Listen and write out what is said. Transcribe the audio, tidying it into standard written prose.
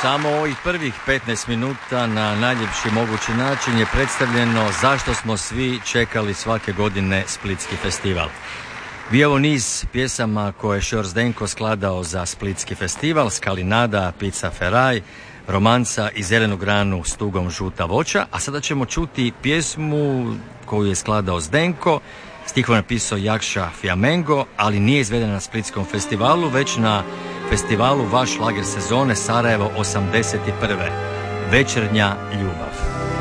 Samo ovih prvih 15 minuta na najljepši mogući način je predstavljeno zašto smo svi čekali svake godine Splitski festival. Bio ovo niz pjesama koje je Šor Zdenko skladao za Splitski festival, Skalinada, Pizza Feraj, Romanca i Zelenu granu s tugom žuta voća, a sada ćemo čuti pjesmu koju je skladao Zdenko. Stihove napisao Jakša Fiamengo, ali nije izvedena na Splitskom festivalu, već na festivalu Vaš šlager sezone Sarajevo 81. Večernja ljubav.